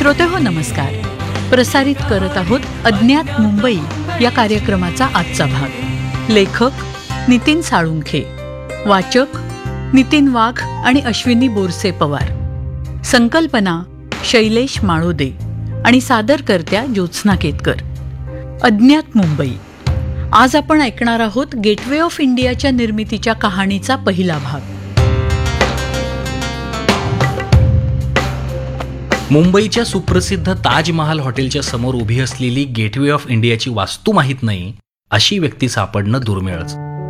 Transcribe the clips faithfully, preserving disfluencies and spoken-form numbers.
श्रोतेहो नमस्कार. प्रसारित करत आहोत अज्ञात मुंबई या कार्यक्रमाचा आजचा भाग. लेखक नितीन साळुंखे, वाचक नितीन वाघ आणि अश्विनी बोरसे पवार, संकल्पना शैलेश माळोदे आणि सादरकर्त्या ज्योत्स्ना केतकर. अज्ञात मुंबई. आज आपण ऐकणार आहोत गेटवे ऑफ इंडियाच्या निर्मितीच्या कहाणीचा पहिला भाग. मुंबईच्या सुप्रसिद्ध ताजमहाल हॉटेलच्या समोर उभी असलेली गेटवे ऑफ इंडियाची वास्तू माहीत नाही अशी व्यक्ती सापडणं दुर्मिळच.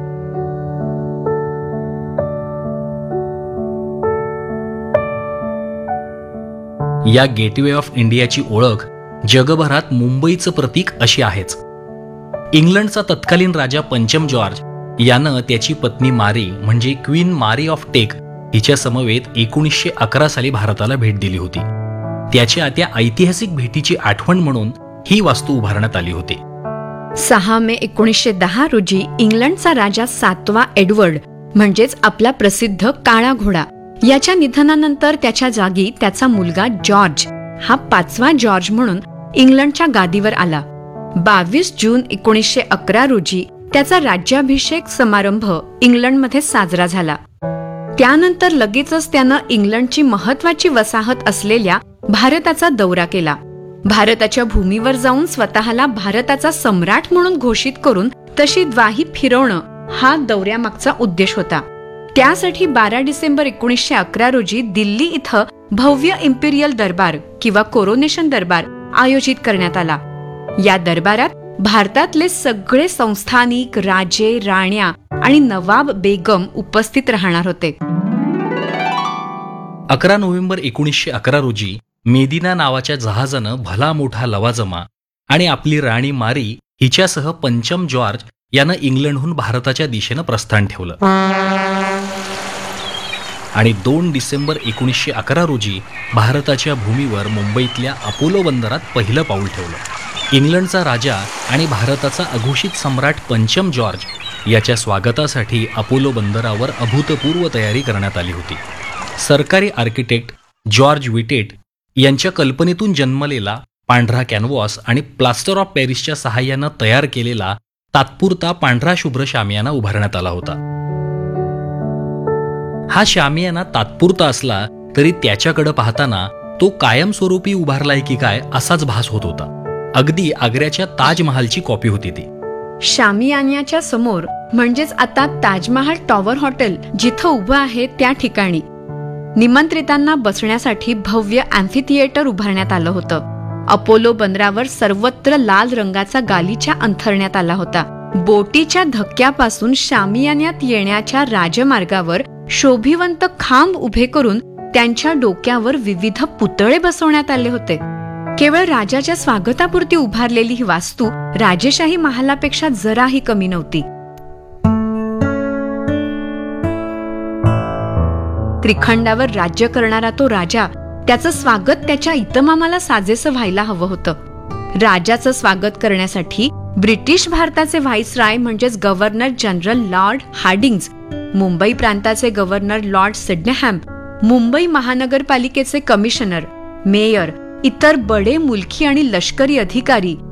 या गेटवे ऑफ इंडियाची ओळख जगभरात मुंबईचं प्रतीक अशी आहेच. इंग्लंडचा तत्कालीन राजा पंचम जॉर्ज यानं त्याची पत्नी मारी म्हणजे क्वीन मारी ऑफ टेक हिच्या समवेत एकोणीसशे अकरा साली भारताला भेट दिली होती. त्याच्या त्या ऐतिहासिक भेटीची आठवण म्हणून ही वास्तू उभारण्यात आली होती. सहा मे एकोणीसशे दहा रोजी इंग्लंडचा राजा सातवा एडवर्ड म्हणजेच आपला प्रसिद्ध काळा घोडा याच्या निधनानंतर त्याच्या जागी त्याचा मुलगा जॉर्ज हा पाचवा जॉर्ज म्हणून इंग्लंडच्या गादीवर आला. बावीस जून एकोणीसशे अकरा रोजी त्याचा राज्याभिषेक समारंभ इंग्लंडमध्ये साजरा झाला. त्यानंतर लगेचच त्यानं इंग्लंडची महत्वाची वसाहत असलेल्या भारताचा दौरा केला. भारताच्या भूमीवर जाऊन स्वतःला भारताचा सम्राट म्हणून घोषित करून तशी द्वाही फिरवणं हा दौऱ्यामागचा उद्देश होता. त्यासाठी बारा डिसेंबर एकोणीसशे अकरा रोजी दिल्ली इथं भव्य इम्पिरियल दरबार किंवा कोरोनेशन दरबार आयोजित करण्यात आला. या दरबारात भारतातले सगळे संस्थानिक राजे, राण्या आणि नवाब बेगम उपस्थित राहणार होते. अकरा नोव्हेंबर एकोणीसशे अकरा रोजी मेदिना नावाच्या जहाजानं भला मोठा लवाजमा आणि आपली राणी मारी हिच्यासह पंचम जॉर्ज यानं इंग्लंडहून भारताच्या दिशेनं प्रस्थान ठेवलं आणि दोन डिसेंबर एकोणीसशे अकरा रोजी भारताच्या भूमीवर मुंबईतल्या अपोलो बंदरात पहिलं पाऊल ठेवलं. इंग्लंडचा राजा आणि भारताचा अघोषित सम्राट पंचम जॉर्ज याच्या स्वागतासाठी अपोलो बंदरावर अभूतपूर्व तयारी करण्यात आली होती. सरकारी आर्किटेक्ट जॉर्ज विटेट यांच्या कल्पनेतून जन्मलेला पांढरा कॅनव्हास आणि प्लास्टर ऑफ पॅरिसच्या सहाय्यानं तयार केलेला तात्पुरता पांढरा शुभ्र शामियाना उभारण्यात आला होता. हा शामियाना तात्पुरता असला तरी त्याच्याकडे पाहताना तो कायमस्वरूपी उभारलाय की काय असाच भास होत होता. अगदी आग्र्याच्या ताजमहालची कॉपी होती ती. शामियान्याच्या समोर म्हणजेच आता ताजमहाल टॉवर हॉटेल जिथं उभं आहे त्या ठिकाणी निमंत्रितांना बसण्यासाठी भव्य अँफिथिएटर उभारण्यात आलं होतं. अपोलो बंदरावर सर्वत्र लाल रंगाचा गालिचा अंथरण्यात आला होता. बोटीच्या धक्क्यापासून शामियान्यात येण्याच्या राजमार्गावर शोभिवंत खांब उभे करून त्यांच्या डोक्यावर विविध पुतळे बसवण्यात आले होते. केवळ राजाच्या स्वागतापुरती उभारलेली ही वास्तू राजेशाही महालापेक्षा जराही कमी नव्हती. त्रिखंडावर राज्य करणारा तो राजा त्याचं स्वागत त्याच्या इतमामाला साजेसं व्हायला हवं होतं. राजाचं स्वागत करण्यासाठी ब्रिटिश भारताचे व्हाईसराय म्हणजेच गव्हर्नर जनरल लॉर्ड हार्डिंग्ज, मुंबई प्रांताचे गव्हर्नर लॉर्ड सिडनेहॅम, मुंबई महानगरपालिकेचे कमिशनर, मेयर, इतर बडे मुलकी आणि लष्करी अधिकारी